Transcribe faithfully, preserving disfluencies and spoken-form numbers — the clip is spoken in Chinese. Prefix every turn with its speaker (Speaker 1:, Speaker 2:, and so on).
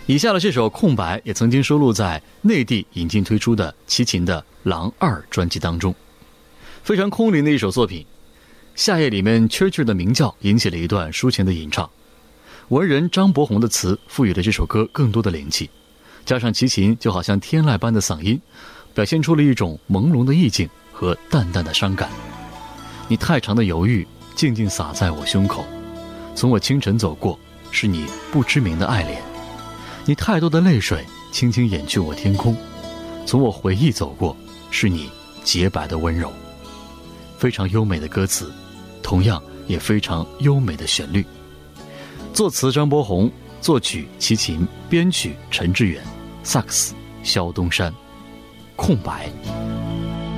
Speaker 1: 以下的这首《空白》也曾经收录在内地引进推出的齐秦的《狼二》专辑当中，非常空灵的一首作品。夏夜里面蛐蛐的鸣叫引起了一段抒情的吟唱，文人张伯宏的词赋予了这首歌更多的灵气，加上齐秦就好像天籁般的嗓音，表现出了一种朦胧的意境和淡淡的伤感。你太长的犹豫静静洒在我胸口，从我清晨走过，是你不知名的爱恋。你太多的泪水轻轻掩去我天空，从我回忆走过，是你洁白的温柔。非常优美的歌词，同样也非常优美的旋律。作词张伯宏，作曲齐秦，编曲陈志远，萨克斯萧东山。空白。